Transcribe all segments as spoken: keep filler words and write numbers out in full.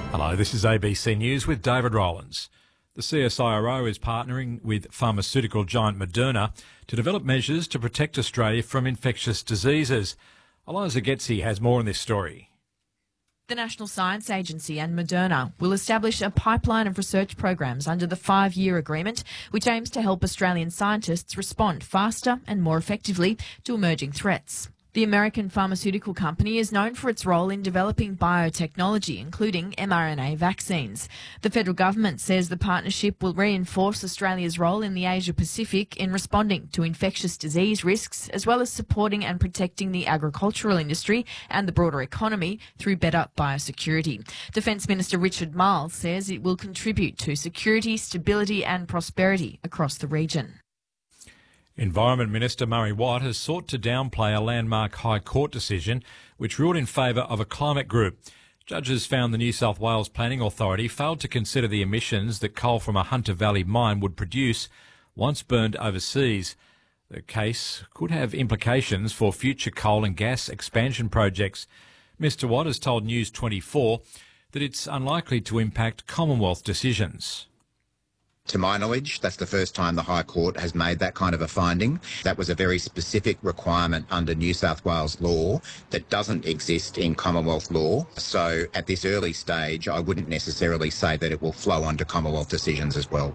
Hello, this is A B C News with David Rowlands. The C S I R O is partnering with pharmaceutical giant Moderna to develop measures to protect Australia from infectious diseases. Eliza Getzi has more on this story. The National Science Agency and Moderna will establish a pipeline of research programs under the five-year agreement, which aims to help Australian scientists respond faster and more effectively to emerging threats. The American pharmaceutical company is known for its role in developing biotechnology, including mRNA vaccines. The federal government says the partnership will reinforce Australia's role in the Asia-Pacific in responding to infectious disease risks, as well as supporting and protecting the agricultural industry and the broader economy through better biosecurity. Defence Minister Richard Marles says it will contribute to security, stability and prosperity across the region. Environment Minister Murray Watt has sought to downplay a landmark High Court decision which ruled in favour of a climate group. Judges found the New South Wales Planning Authority failed to consider the emissions that coal from a Hunter Valley mine would produce once burned overseas. The case could have implications for future coal and gas expansion projects. Mr Watt has told News twenty-four that it's unlikely to impact Commonwealth decisions. To my knowledge, that's the first time the High Court has made that kind of a finding. That was a very specific requirement under New South Wales law that doesn't exist in Commonwealth law. So at this early stage, I wouldn't necessarily say that it will flow onto Commonwealth decisions as well.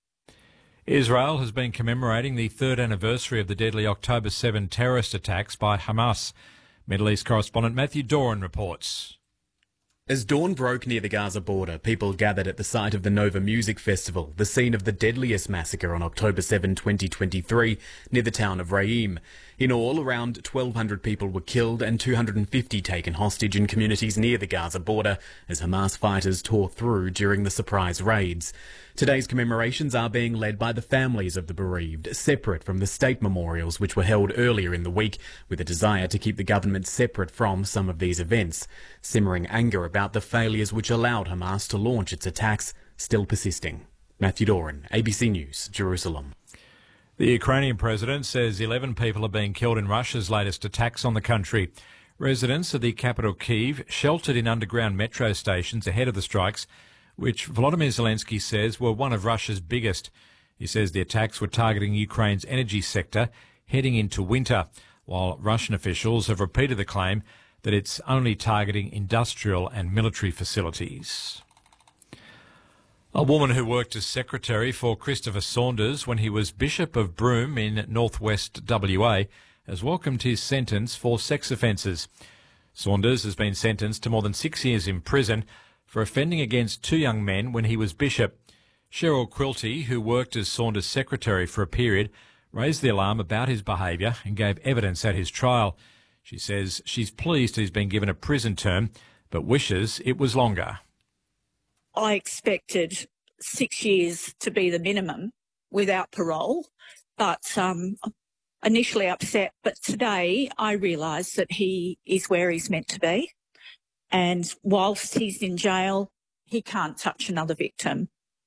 Israel has been commemorating the third anniversary of the deadly October seventh terrorist attacks by Hamas. Middle East correspondent Matthew Doran reports. As dawn broke near the Gaza border, people gathered at the site of the Nova Music Festival, the scene of the deadliest massacre on October seventh, twenty twenty-three, near the town of Reim. In all, around twelve hundred people were killed and two hundred fifty taken hostage in communities near the Gaza border as Hamas fighters tore through during the surprise raids. Today's commemorations are being led by the families of the bereaved, separate from the state memorials which were held earlier in the week, with a desire to keep the government separate from some of these events. Simmering anger about the failures which allowed Hamas to launch its attacks still persisting. Matthew Doran, A B C News, Jerusalem. The Ukrainian president says eleven people are being killed in Russia's latest attacks on the country. Residents of the capital Kyiv sheltered in underground metro stations ahead of the strikes, which Volodymyr Zelensky says were one of Russia's biggest. He says the attacks were targeting Ukraine's energy sector heading into winter, while Russian officials have repeated the claim that it's only targeting industrial and military facilities. A woman who worked as secretary for Christopher Saunders when he was Bishop of Broome in northwest W A has welcomed his sentence for sex offences. Saunders has been sentenced to more than six years in prison for offending against two young men when he was bishop. Cheryl Quilty, who worked as Saunders' secretary for a period, raised the alarm about his behaviour and gave evidence at his trial. She says she's pleased he's been given a prison term, but wishes it was longer. I expected six years to be the minimum without parole, but um, initially upset. But today I realise that he is where he's meant to be. And whilst he's in jail, he can't touch another victim.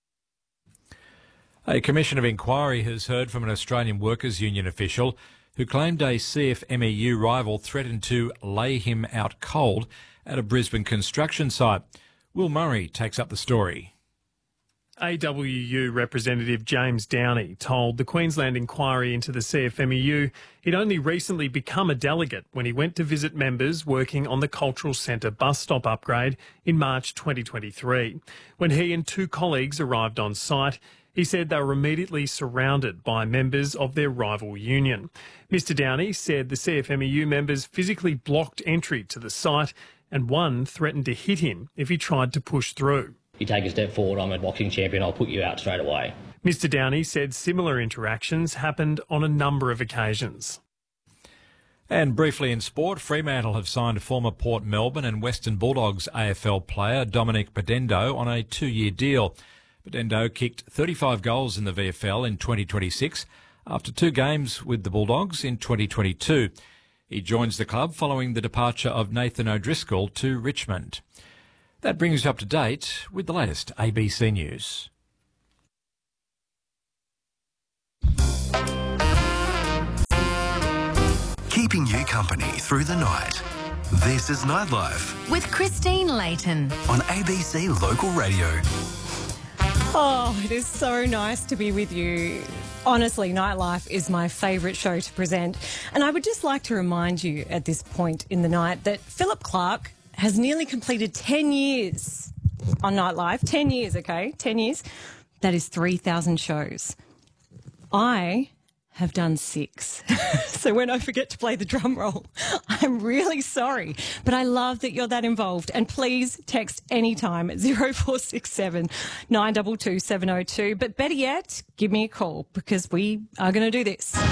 A commission of inquiry has heard from an Australian Workers' Union official who claimed a C F M E U rival threatened to lay him out cold at a Brisbane construction site. Will Murray takes up the story. A W U representative James Downey told the Queensland inquiry into the C F M E U he'd only recently become a delegate when he went to visit members working on the Cultural Centre bus stop upgrade in March twenty twenty-three. When he and two colleagues arrived on site, he said they were immediately surrounded by members of their rival union. Mister Downey said the C F M E U members physically blocked entry to the site and one threatened to hit him if he tried to push through. You take a step forward, I'm a boxing champion, I'll put you out straight away. Mister Downey said similar interactions happened on a number of occasions. And briefly in sport, Fremantle have signed former Port Melbourne and Western Bulldogs A F L player Dominic Bedendo on a two-year deal. Bedendo kicked thirty-five goals in the V F L in twenty twenty-six after two games with the Bulldogs in twenty twenty-two. He joins the club following the departure of Nathan O'Driscoll to Richmond. That brings you up to date with the latest A B C News. Keeping you company through the night. This is Nightlife with Christine Layton on A B C Local Radio. Oh, it is so nice to be with you. Honestly, Nightlife is my favourite show to present. And I would just like to remind you at this point in the night that Philip Clark has nearly completed ten years on Nightlife. ten years, okay? ten years. That is three thousand shows. I have done six. So when I forget to play the drum roll, I'm really sorry. But I love that you're that involved. And please text anytime at zero four six seven, nine two two, seven oh two. But better yet, give me a call because we are going to do this. The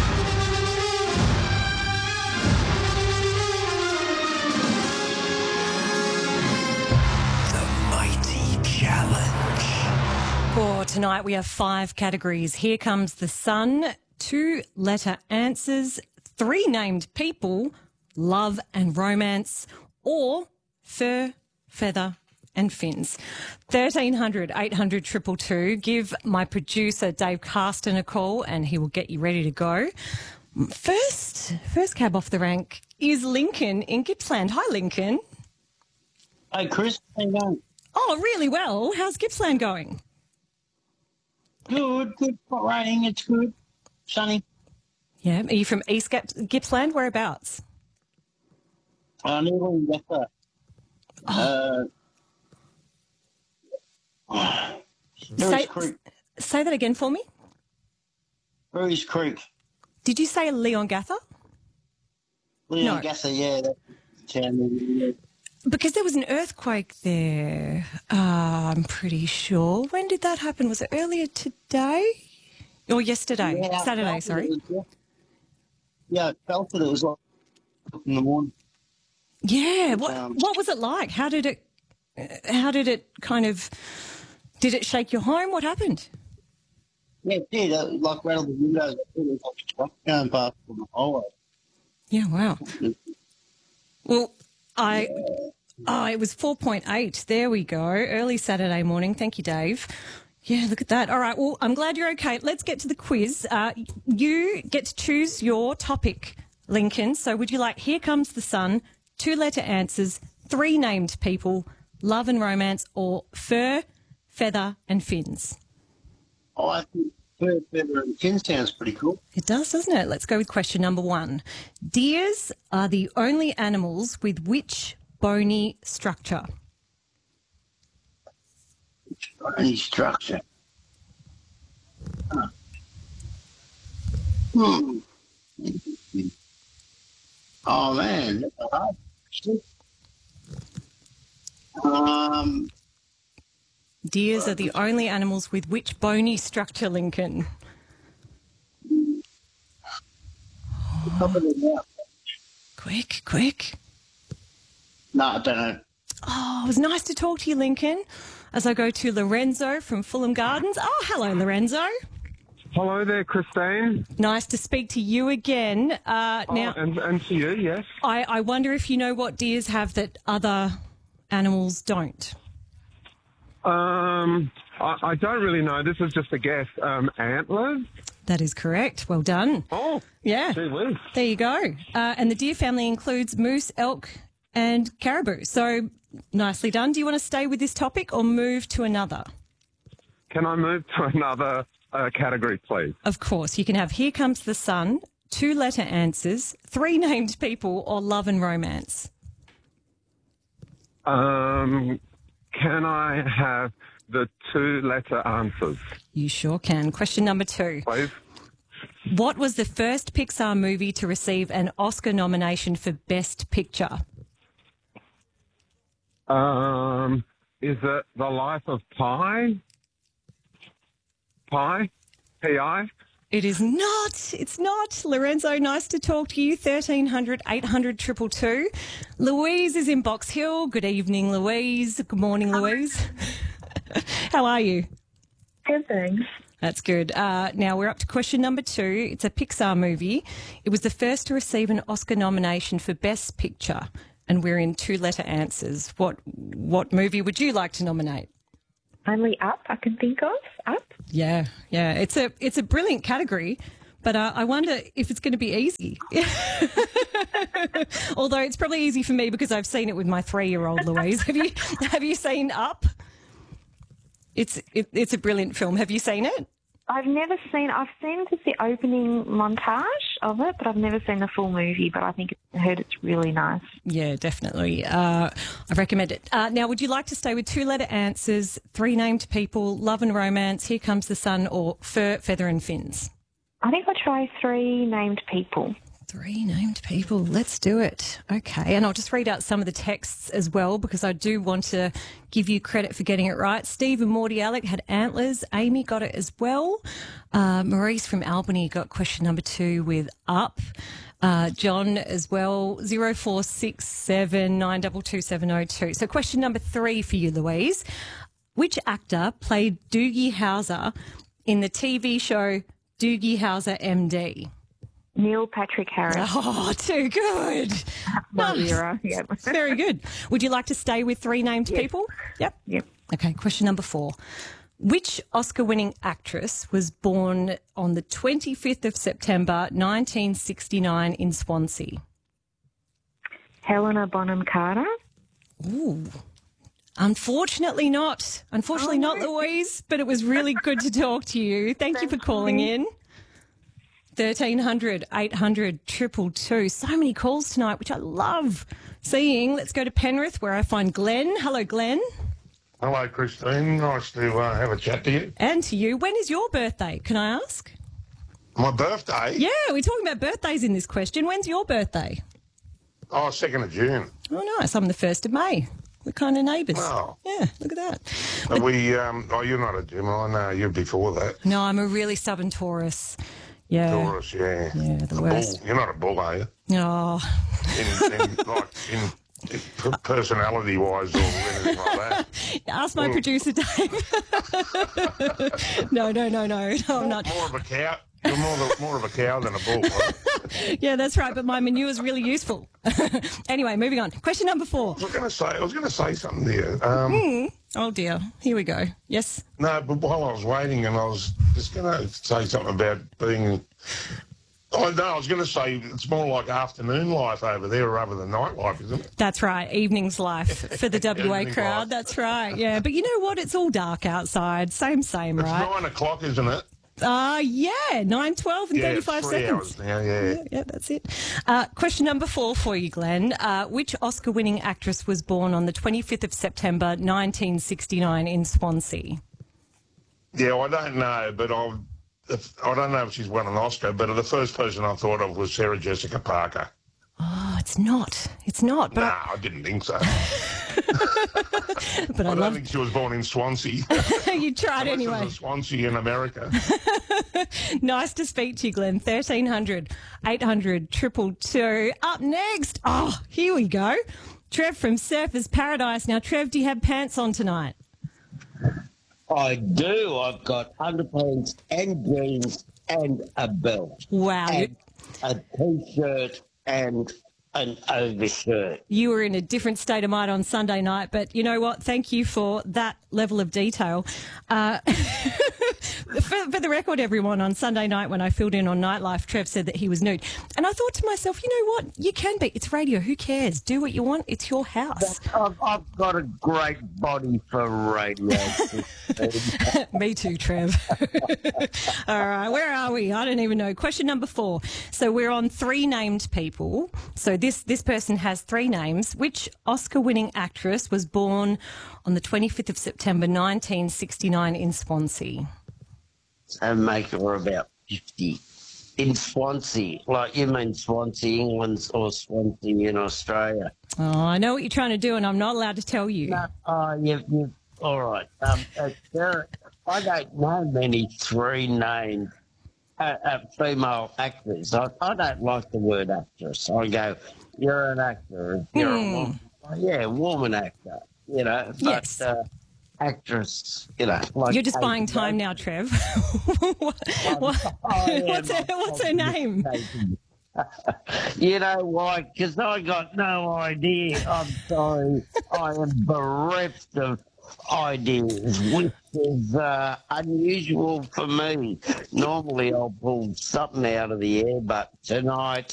Mighty Challenge. For tonight, we have five categories. Here comes the sun. Two-letter answers, three named people, love and romance, or fur, feather and fins. thirteen hundred, eight hundred, two two two. Give my producer Dave Carston a call and he will get you ready to go. First, first cab off the rank is Lincoln in Gippsland. Hi, Lincoln. Hey, Chris. How you going? Oh, really well. How's Gippsland going? Good, good. Not raining. It's good. Sunny. Yeah. Are you from East Gipp- Gippsland? Whereabouts? Uh, nearly Gaffer. Uh, say, Creek. say that again for me. Brewery's Creek. Did you say Leongatha? Leongatha, no. yeah. That's town. Because there was an earthquake there, uh, I'm pretty sure. When did that happen? Was it earlier today? Or yesterday? Yeah, Saturday, sorry. Was, yeah, I felt it. It was like in the morning. Yeah. What um, What was it like? How did it? How did it kind of? Did it shake your home? What happened? Yeah, it did. It like rattled the windows. It was like a truck going past on the highway. Yeah. Wow. Well, I. Oh, it was four point eight. There we go. Early Saturday morning. Thank you, Dave. Yeah, look at that. All right, well, I'm glad you're okay. Let's get to the quiz. Uh, you get to choose your topic, Lincoln. So would you like Here Comes the Sun, two-letter answers, three named people, love and romance, or fur, feather and fins? Oh, I think fur, feather and fins sounds pretty cool. It does, doesn't it? Let's go with question number one. Deers are the only animals with which bony structure? Any structure. Huh. Hmm. Oh man, that's a hard question. Um. Deers are the only animals with which bony structure, Lincoln? Oh. Quick, quick. No, I don't know. Oh, it was nice to talk to you, Lincoln. As I go to Lorenzo from Fulham Gardens. Oh, hello, Lorenzo. Hello there, Christine. Nice to speak to you again. Uh, oh, now, and, and to you, yes. I, I wonder if you know what deers have that other animals don't. Um, I, I don't really know. This is just a guess. Um, antlers? That is correct. Well done. Oh, yeah. Gee whiz. There you go. Uh, and the deer family includes moose, elk, and caribou. So nicely done. Do you want to stay with this topic or move to another? Can I move to another uh, category, please? Of course. You can have Here Comes the Sun, two-letter answers, three named people, or love and romance. Um, can I have the two-letter answers? You sure can. Question number two. Please. What was the first Pixar movie to receive an Oscar nomination for Best Picture? Um, is it The Life of Pi? Pi? P I? It is not. It's not. Lorenzo, nice to talk to you. thirteen hundred, eight hundred, two two two. Louise is in Box Hill. Good evening, Louise. Good morning, Louise. How are you? Good, thanks. That's good. Uh, now we're up to question number two. It's a Pixar movie. It was the first to receive an Oscar nomination for Best Picture, and we're in two-letter answers. What what movie would you like to nominate? Only Up, I can think of. Up. Yeah, yeah. It's a it's a brilliant category, but uh, I wonder if it's going to be easy. Although it's probably easy for me because I've seen it with my three-year-old Louise. Have you Have you seen Up? It's it, it's a brilliant film. Have you seen it? I've never seen. I've seen just the opening montage of it, but I've never seen the full movie. But I think I heard it's really nice. Yeah, definitely. Uh, I recommend it. Uh, now, would you like to stay with two-letter answers, three named people, love and romance, Here Comes the Sun, or Fur, Feather and Fins? I think I'll try three named people. Three named people. Let's do it. Okay. And I'll just read out some of the texts as well because I do want to give you credit for getting it right. Steve and Morty Alec had antlers. Amy got it as well. Uh, Maurice from Albany got question number two with Up. Uh, John as well. zero four six seven nine two two seven zero two. So question number three for you, Louise. Which actor played Doogie Howser in the T V show Doogie Howser M D? Neil Patrick Harris. Oh, too good. My era, yep. Very good. Would you like to stay with three named Yes. people? Yep. Yep. Okay, question number four. Which Oscar-winning actress was born on the twenty-fifth of September nineteen sixty-nine in Swansea? Helena Bonham Carter. Ooh. Unfortunately not. Unfortunately Oh, not, no. Louise, but it was really good to talk to you. Thank you for calling in. thirteen hundred, eight hundred, two two two. So many calls tonight, which I love seeing. Let's go to Penrith, where I find Glenn. Hello, Glenn. Hello, Christine. Nice to uh, have a chat to you. And to you. When is your birthday, can I ask? My birthday? Yeah, we're talking about birthdays in this question. When's your birthday? Oh, second of June. Oh, nice. I'm the first of May. We're kind of neighbours. Oh. Yeah, look at that. Are we, um, oh, you're not a Gemini. No, you're before that. No, I'm a really stubborn Taurus. Yeah. Taurus, yeah. Yeah, the a worst. Bull. You're not a bull, are you? Oh. In, in, like, in, in p- personality-wise or anything like that? Ask my Well- producer, Dave. no, no, no, no. No, I'm not. More of a cow. You're more, the, more of a cow than a bull. Right? Yeah, that's right, but my manure is really useful. Anyway, moving on. Question number four. I was going to say, I was going to say something there. Um, Hmm. Oh, dear. Here we go. Yes? No, but while I was waiting, and I was just going to say something about being. Oh, no, I was going to say it's more like afternoon life over there rather than night life, isn't it? That's right. Evenings life for the W A Evening crowd. life. That's right. Yeah, but you know what? It's all dark outside. Same, same, It's right? nine o'clock, isn't it? Uh, yeah, nine, twelve and Yeah, thirty-five three seconds. hours now, yeah. Yeah, yeah, that's it. Uh, question number four for you, Glenn. Uh, which Oscar-winning actress was born on the twenty-fifth of September nineteen sixty-nine in Swansea? Yeah, I don't know, but I've, if, I don't know if she's won an Oscar, but the first person I thought of was Sarah Jessica Parker. Oh, it's not. It's not. But No, I, I didn't think so. but I, I don't love think she was born in Swansea. you tried Unless it anyway. was Swansea in America. Nice to speak to you, Glenn. thirteen hundred, eight hundred, two two two. Up next. Oh, here we go. Trev from Surfers Paradise. Now, Trev, do you have pants on tonight? I do. I've got underpants and jeans and a belt. Wow. And a T-shirt and an overshirt. You were in a different state of mind on Sunday night, but you know what? Thank you for that level of detail. Uh, for, for the record, everyone, on Sunday night when I filled in on Nightlife, Trev said that he was nude. And I thought to myself, you know what? You can be. It's radio. Who cares? Do what you want. It's your house. I've, I've got a great body for radio. Me too, Trev. All right, where are we? I don't even know. Question number four. So we're on three named people. So this, this person has three names. Which Oscar-winning actress was born on the twenty-fifth of September nineteen sixty-nine in Swansea? And make her about fifty. In Swansea. Like, you mean Swansea, England, or Swansea in Australia? Oh, I know what you're trying to do, and I'm not allowed to tell you. No, oh, you, you, all right. Um, uh, there, I don't know many three-named uh, uh, female actors. I, I don't like the word actress. I go, you're an actor. You're Hmm. a woman. Yeah, woman actor. You know, but Yes. uh, actress, you know. Like You're just Kate buying time now, Trev. what, what- I am what's, her, what's her name? You know why? Because I got no idea. I'm sorry. I am bereft of ideas, which is uh, unusual for me. Normally I'll pull something out of the air, but tonight